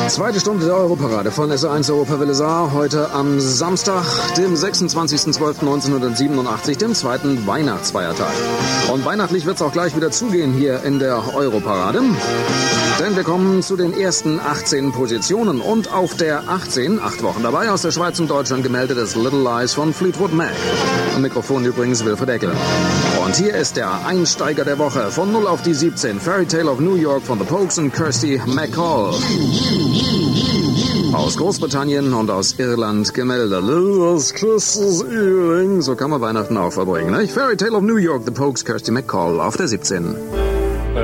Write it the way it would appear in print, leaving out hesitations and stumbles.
Zweite Stunde der Europarade von SR1 Europawelle Saar, heute am Samstag, dem 26.12.1987, dem zweiten Weihnachtsfeiertag. Und weihnachtlich wird's auch gleich wieder zugehen hier in der Europarade. Denn wir kommen zu den ersten 18 Positionen und auf der 18, 8 Wochen dabei, aus der Schweiz und Deutschland gemeldet ist Little Lies von Fleetwood Mac. Am Mikrofon übrigens Wilfried Eckel. Und hier ist der Einsteiger der Woche von 0 auf die 17, Fairy Tale of New York von The Pogues und Kirsty MacColl. Aus Großbritannien und aus Irland gemeldet. Das Christmas Evening. So kann man Weihnachten auch verbringen, nicht? Fairy Tale of New York, The Pogues, Kirsty MacColl auf der 17.